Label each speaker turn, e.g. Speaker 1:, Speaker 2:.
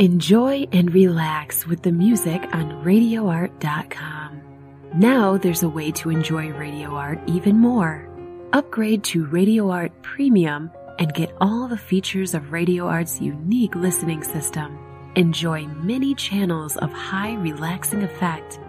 Speaker 1: Enjoy and relax with the music on RadioArt.com. Now there's a way to enjoy Radio Art even more. Upgrade to Radio Art Premium and get all the features of Radio Art's unique listening system. Enjoy many channels of high relaxing effect